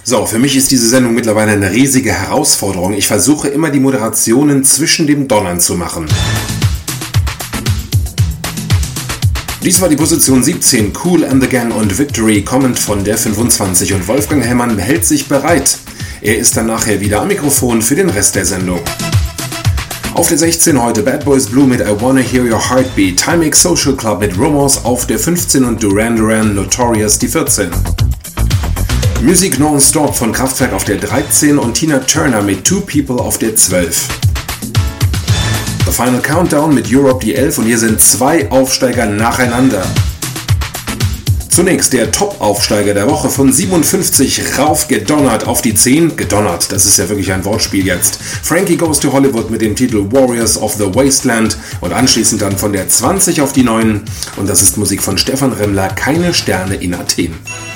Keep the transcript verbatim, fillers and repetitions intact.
So, für mich ist diese Sendung mittlerweile eine riesige Herausforderung. Ich versuche immer die Moderationen zwischen dem Donnern zu machen. Dies war die Position siebzehn, Kool and the Gang und Victory, kommend von der fünfundzwanzig, und Wolfgang Hellmann hält sich bereit. Er ist dann nachher wieder am Mikrofon für den Rest der Sendung. Auf der sechzehn heute Bad Boys Blue mit I Wanna Hear Your Heartbeat, Timex Social Club mit Rumors auf der fünfzehn und Duran Duran Notorious die vierzehn. Music Non-Stop von Kraftwerk auf der dreizehn und Tina Turner mit Two People auf der zwölf. The Final Countdown mit Europe die elf, und hier sind zwei Aufsteiger nacheinander. Zunächst der Top-Aufsteiger der Woche von siebenundfünfzig rauf gedonnert auf die zehn. Gedonnert, das ist ja wirklich ein Wortspiel jetzt. Frankie Goes to Hollywood mit dem Titel Warriors of the Wasteland und anschließend dann von der zwanzig auf die neun. Und das ist Musik von Stefan Remmler, Keine Sterne in Athen.